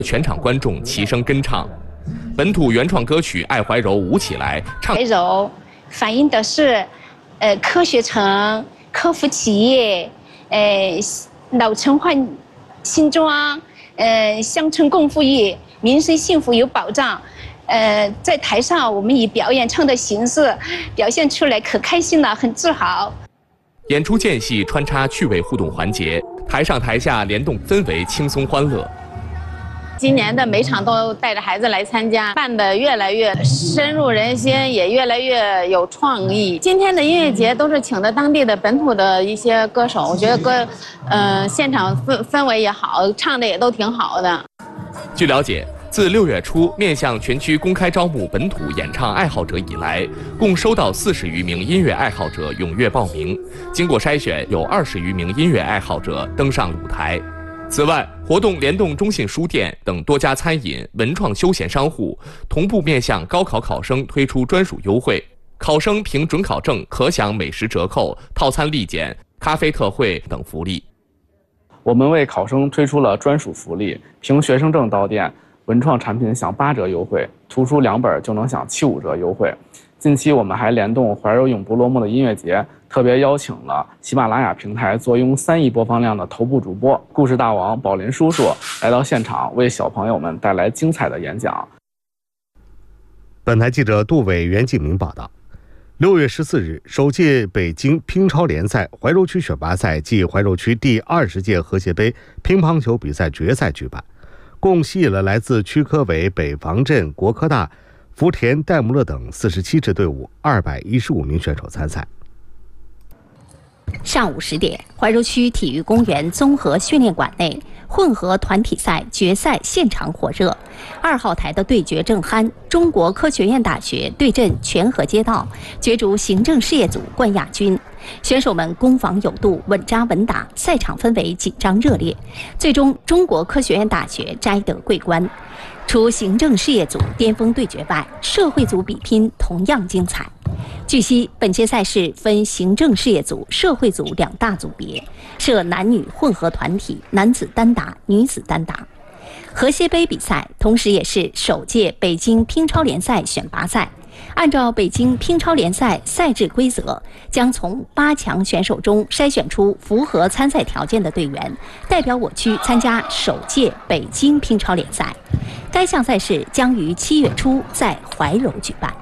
全场观众齐声跟唱。本土原创歌曲《爱怀柔》舞起来，唱怀柔反映的是，科学城、科服企业，老城换新装，乡村共富裕，民生幸福有保障。在台上，我们以表演唱的形式表现出来，可开心了，很自豪。 演出间隙穿插趣味互动环节，台上台下联动，氛围轻松欢乐。 今年的每场都带着孩子来参加，办得越来越深入人心，也越来越有创意。今天的音乐节都是请的当地的本土的一些歌手，我觉得现场氛围也好，唱的也都挺好的。 据了解，自6月初面向全区公开招募本土演唱爱好者以来，共收到40余名音乐爱好者踊跃报名。经过筛选，有20余名音乐爱好者登上舞台。此外，活动联动中信书店等多家餐饮、文创休闲商户，同步面向高考考生推出专属优惠。考生凭准考证可享美食折扣、套餐立减、咖啡特惠等福利。 我们为考生推出了专属福利，凭学生证到店，文创产品享8折优惠，图书2本就能享75折优惠。近期我们还联动怀柔永不落幕的音乐节，特别邀请了喜马拉雅平台坐拥3亿播放量的头部主播故事大王宝林叔叔来到现场，为小朋友们带来精彩的演讲。 本台记者杜伟、袁敬明报道。6月14日，首届北京乒超联赛怀柔区选拔赛暨怀柔区第20届和谐杯乒乓球比赛决赛举办，共吸引了来自区科委、北防镇、国科大、福田、戴姆勒等47支队伍215名选手参赛。 上午10点，怀柔区体育公园综合训练馆内，混合团体赛决赛现场火热，2号台的对决正酣，中国科学院大学对阵全河街道，角逐行政事业组冠亚军。选手们攻防有度，稳扎稳打，赛场氛围紧张热烈，最终中国科学院大学摘得桂冠。除行政事业组巅峰对决外，社会组比拼同样精彩。据悉，本届赛事分行政事业组、社会组2大组别，设男女混合团体、男子单打、女子单打。和谐杯比赛同时也是首届北京乒超联赛选拔赛。按照北京乒超联赛赛制规则，将从8强选手中筛选出符合参赛条件的队员，代表我区参加首届北京乒超联赛。该项赛事将于7月初在怀柔举办。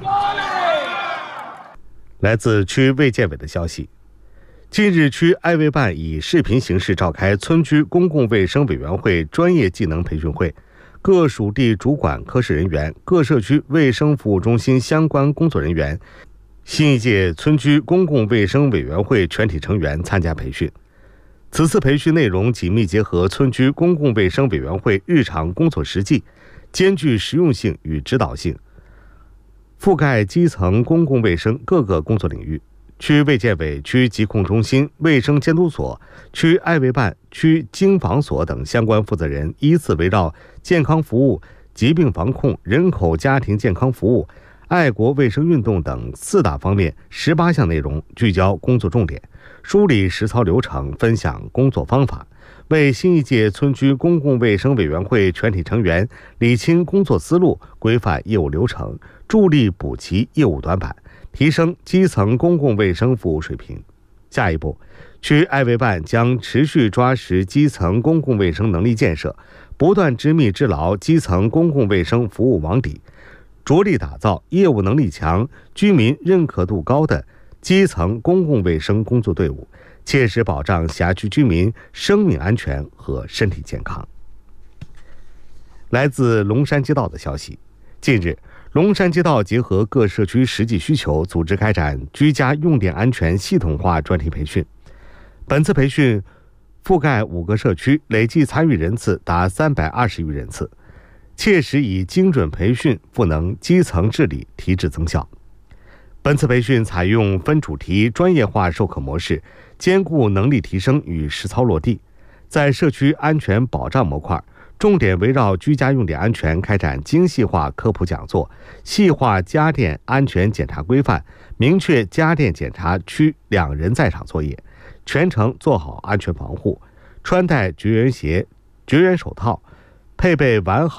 来自区卫健委的消息，近日区爱卫办以视频形式召开村居公共卫生委员会专业技能培训会，各属地主管科室人员、各社区卫生服务中心相关工作人员、新一届村居公共卫生委员会全体成员参加培训。此次培训内容紧密结合村居公共卫生委员会日常工作实际，兼具实用性与指导性，覆盖基层公共卫生各个工作领域。区卫健委、区疾控中心、卫生监督所、区爱卫办、区经防所等相关负责人依次围绕健康服务、疾病防控、人口家庭健康服务、爱国卫生运动等4大方面18项内容聚焦工作重点，梳理实操流程，分享工作方法，为新一届村居公共卫生委员会全体成员理清工作思路，规范业务流程，助力补齐业务短板，提升基层公共卫生服务水平。下一步，区爱卫办将持续抓实基层公共卫生能力建设，不断织密织牢基层公共卫生服务网底，着力打造业务能力强、居民认可度高的基层公共卫生工作队伍，切实保障辖区居民生命安全和身体健康。来自龙山街道的消息，近日，龙山街道结合各社区实际需求，组织开展居家用电安全系统化专题培训。本次培训覆盖5个社区，累计参与人次达320余人次，切实以精准培训赋能基层治理，提质增效。本次培训采用分主题专业化授课模式，兼顾能力提升与实操落地。在社区安全保障模块，重点围绕居家用电安全开展精细化科普讲座，细化家电安全检查规范，明确家电检查区2人在场作业，全程做好安全防护，穿戴绝缘鞋、绝缘手套， 配备完好